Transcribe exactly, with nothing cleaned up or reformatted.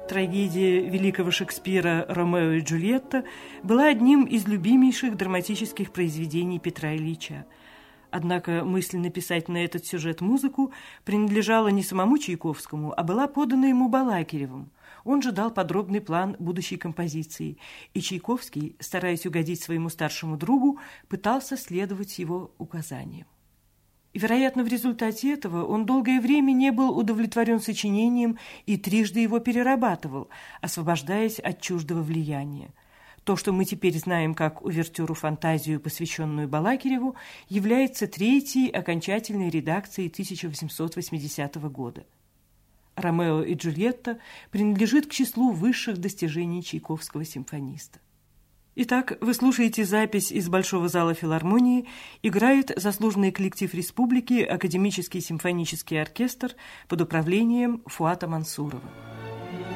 Трагедия великого Шекспира «Ромео и Джульетта» была одним из любимейших драматических произведений Петра Ильича. Однако мысль написать на этот сюжет музыку принадлежала не самому Чайковскому, а была подана ему Балакиревым. Он же дал подробный план будущей композиции, и Чайковский, стараясь угодить своему старшему другу, пытался следовать его указаниям. И, вероятно, в результате этого он долгое время не был удовлетворен сочинением и трижды его перерабатывал, освобождаясь от чуждого влияния. То, что мы теперь знаем как увертюру-фантазию, посвященную Балакиреву, является третьей окончательной редакцией тысяча восемьсот восьмидесятого года. «Ромео и Джульетта» принадлежит к числу высших достижений чайковского симфониста. Итак, вы слушаете запись из Большого зала филармонии. Играет заслуженный коллектив республики, академический симфонический оркестр под управлением Фуата Мансурова.